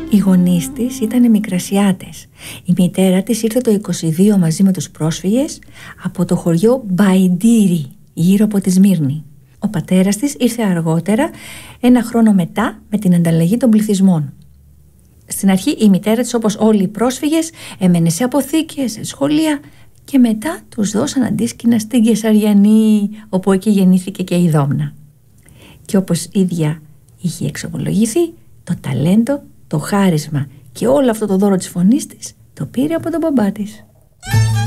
Οι γονείς της ήταν Μικρασιάτες. Η μητέρα της ήρθε το 22 μαζί με τους πρόσφυγες από το χωριό Μπαϊντήρι, γύρω από τη Σμύρνη. Ο πατέρας της ήρθε αργότερα, 1 χρόνο μετά, με την ανταλλαγή των πληθυσμών. Στην αρχή η μητέρα της, όπως όλοι οι πρόσφυγες, έμενε σε αποθήκες, σε σχολεία και μετά τους δώσαν αντίσκηνα στην Κεσαριανή, όπου εκεί γεννήθηκε και η Δόμνα. Και όπως ίδια είχε εξομολογηθεί, το ταλέντο, το χάρισμα και όλο αυτό το δώρο της φωνής της το πήρε από τον μπαμπά της.